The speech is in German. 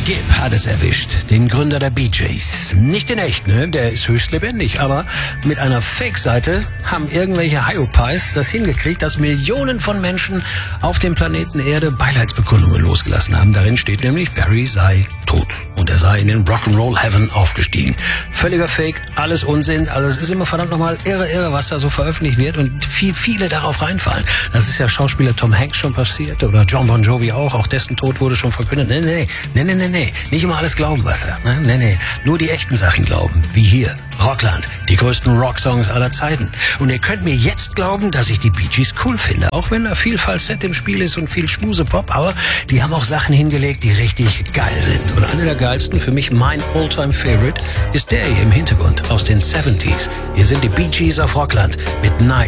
Gibb hat es erwischt, den Gründer der Bee Gees. Nicht den echten, ne? Der ist höchst lebendig, aber mit einer Fake-Seite haben irgendwelche Hyopies das hingekriegt, dass Millionen von Menschen auf dem Planeten Erde Beileidsbekundungen losgelassen haben. Darin steht nämlich, Barry sei tot und er sei in den Rock'n'Roll Heaven aufgestiegen. Völliger Fake, alles Unsinn, alles ist immer verdammt nochmal irre, was da so veröffentlicht wird und viele darauf reinfallen. Das ist ja Schauspieler Tom Hanks schon passiert oder John Bon Jovi auch dessen Tod wurde schon verkündet. Nee, nicht immer alles glauben, was er. Nee, nur die echten Sachen glauben, wie hier. Rockland, die größten Rocksongs aller Zeiten. Und ihr könnt mir jetzt glauben, dass ich die Bee Gees cool finde, auch wenn da viel Falsett im Spiel ist und viel Schmusepop, aber die haben auch Sachen hingelegt, die richtig geil sind. Und einer der geilsten, für mich mein All-Time-Favorite, ist der hier im Hintergrund aus den 70s. Hier sind die Bee Gees auf Rockland mit Night